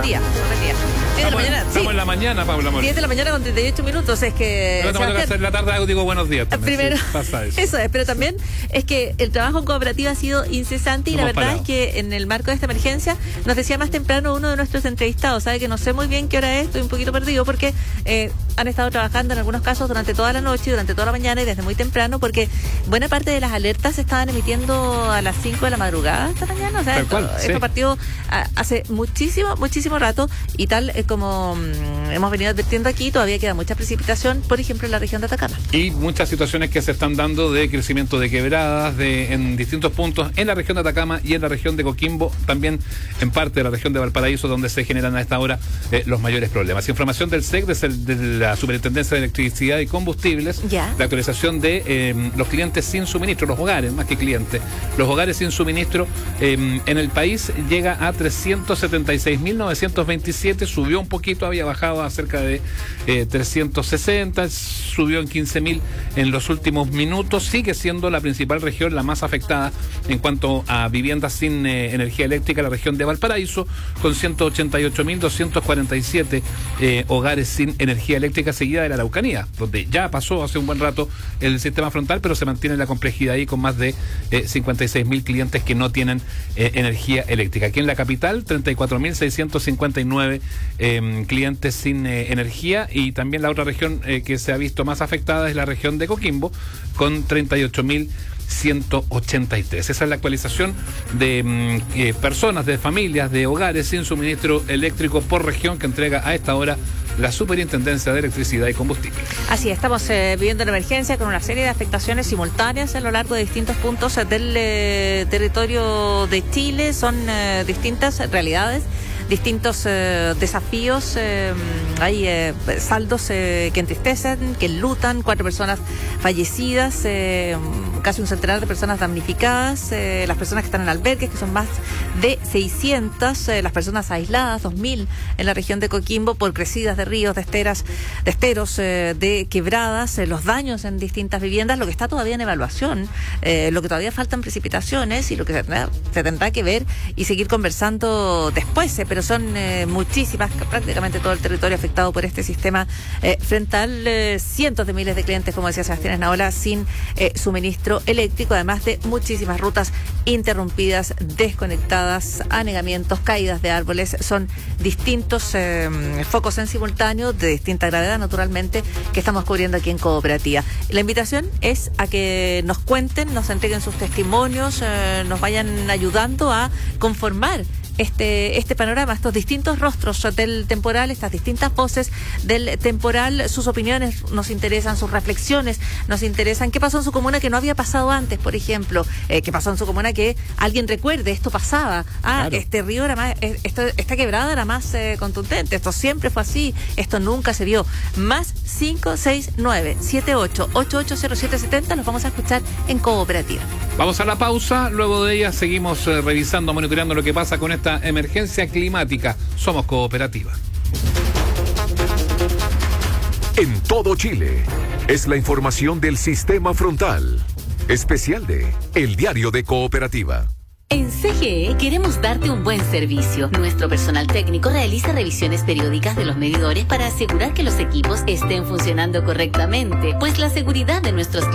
Buen día. 10 de la mañana. Estamos en la mañana, Paula Mori. 10 de la mañana con 38 minutos. Es que. Pero tengo que hacer la tarde, digo buenos días. También, primero, sí, pasa eso. Eso es, pero también es que el trabajo en cooperativa ha sido incesante y la verdad es que en el marco de esta emergencia nos decía más temprano uno de nuestros entrevistados, sabe que no sé muy bien qué hora es, estoy un poquito perdido porque han estado trabajando en algunos casos durante toda la noche, durante toda la mañana y desde muy temprano porque buena parte de las alertas se estaban emitiendo a las 5 de la madrugada esta mañana, o sea, esto partió hace muchísimo rato y tal como hemos venido advirtiendo aquí, todavía queda mucha precipitación, por ejemplo en la región de Atacama. Y muchas situaciones que se están dando de crecimiento de quebradas en distintos puntos en la región de Atacama y en la región de Coquimbo, también en parte de la región de Valparaíso, donde se generan a esta hora los mayores problemas. Información del SEC, de la Superintendencia de Electricidad y Combustibles, la actualización de los clientes sin suministro, los hogares, más que clientes, los hogares sin suministro en el país llega a 376.927, subió un poquito, había bajado a cerca de 360, subió en 15.000 en los últimos minutos, sigue siendo la principal región, la más afectada en cuanto a viviendas sin energía eléctrica, la región de Valparaíso, con 188.247 hogares sin energía eléctrica, seguida de la Araucanía, donde ya pasó hace un buen rato el sistema frontal, pero se mantiene la complejidad ahí con más de 56.000 clientes que no tienen energía eléctrica. Aquí en la capital, 34.659 clientes sin energía, y también la otra región que se ha visto más afectada es la región de Coquimbo, con 38.183. Esa es la actualización de personas, de familias, de hogares sin suministro eléctrico por región que entrega a esta hora la Superintendencia de Electricidad y Combustible. Así es, estamos viviendo una emergencia con una serie de afectaciones simultáneas a lo largo de distintos puntos del territorio de Chile. Son distintas realidades, distintos desafíos, hay saldos que entristecen, que enlutan, 4 personas fallecidas, casi un centenar de personas damnificadas, las personas que están en albergues, que son más de 600, las personas aisladas, 2.000 en la región de Coquimbo por crecidas de ríos, de esteros, de quebradas, los daños en distintas viviendas, lo que está todavía en evaluación, lo que todavía faltan precipitaciones y lo que se tendrá que ver y seguir conversando después, pero son muchísimas, prácticamente todo el territorio afectado por este sistema frontal, cientos de miles de clientes, como decía Sebastián Esnaola, sin suministro eléctrico, además de muchísimas rutas interrumpidas, desconectadas, anegamientos, caídas de árboles. Son distintos focos en simultáneo de distinta gravedad, naturalmente, que estamos cubriendo aquí en Cooperativa. La invitación es a que nos cuenten, nos entreguen sus testimonios, nos vayan ayudando a conformar este panorama, estos distintos rostros del temporal, estas distintas voces del temporal. Sus opiniones nos interesan, sus reflexiones nos interesan. ¿Qué pasó en su comuna que no había pasado antes, por ejemplo? ¿Qué pasó en su comuna que alguien recuerde? Esto pasaba. Claro. Este río era más, esta quebrada era más contundente. Esto siempre fue así. Esto nunca se vio. Más 569-78880770. Los vamos a escuchar en Cooperativa. Vamos a la pausa. Luego de ella seguimos revisando, monitoreando lo que pasa con esta emergencia climática. Somos Cooperativa. En todo Chile, es la información del sistema frontal. Especial de El Diario de Cooperativa. En CGE queremos darte un buen servicio. Nuestro personal técnico realiza revisiones periódicas de los medidores para asegurar que los equipos estén funcionando correctamente, pues la seguridad de nuestros